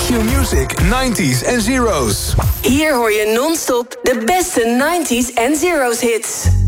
Q-Music 90s en Zeros. Hier hoor je non-stop de beste 90s en Zeros hits.